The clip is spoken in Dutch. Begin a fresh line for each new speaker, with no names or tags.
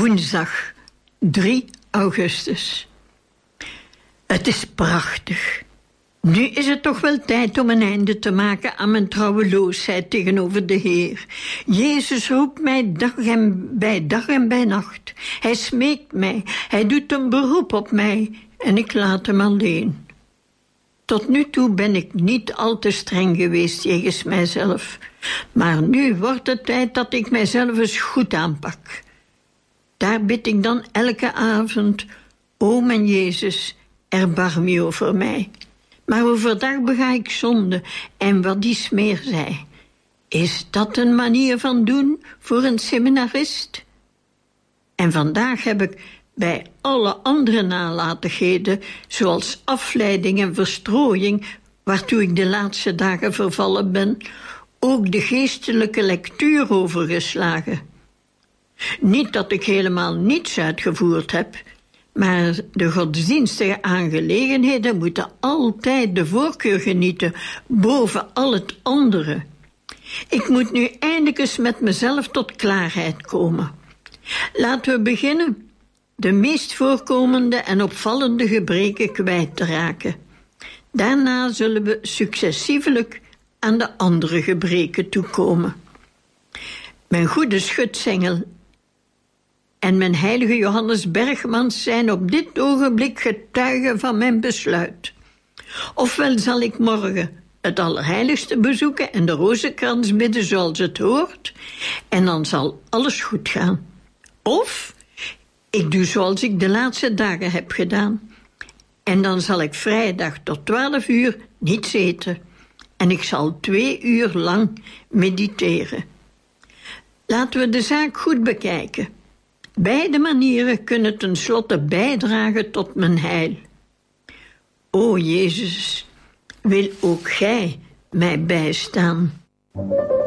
Woensdag 3 augustus. Het is prachtig. Nu is het toch wel tijd om een einde te maken aan mijn trouweloosheid tegenover de Heer. Jezus roept mij dag en bij nacht. Hij smeekt mij, hij doet een beroep op mij en ik laat hem alleen. Tot nu toe ben ik niet al te streng geweest jegens mijzelf. Maar nu wordt het tijd dat ik mijzelf eens goed aanpak. Daar bid ik dan elke avond: O mijn Jezus, erbarm je over mij. Maar overdag bega ik zonde en wat is meer zij. Is dat een manier van doen voor een seminarist? En vandaag heb ik bij alle andere nalatigheden, zoals afleiding en verstrooiing, waartoe ik de laatste dagen vervallen ben, ook de geestelijke lectuur overgeslagen. Niet dat ik helemaal niets uitgevoerd heb, maar de godsdienstige aangelegenheden moeten altijd de voorkeur genieten boven al het andere. Ik moet nu eindelijk eens met mezelf tot klaarheid komen. Laten we beginnen de meest voorkomende en opvallende gebreken kwijt te raken. Daarna zullen we successievelijk aan de andere gebreken toekomen. Mijn goede schutsengel en mijn heilige Johannes Bergmans zijn op dit ogenblik getuigen van mijn besluit. Ofwel zal ik morgen het Allerheiligste bezoeken en de rozenkrans bidden zoals het hoort, en dan zal alles goed gaan. Of ik doe zoals ik de laatste dagen heb gedaan, en dan zal ik vrijdag tot 12 uur niets eten, en ik zal 2 uur lang mediteren. Laten we de zaak goed bekijken. Beide manieren kunnen tenslotte bijdragen tot mijn heil. O Jezus, wil ook Gij mij bijstaan?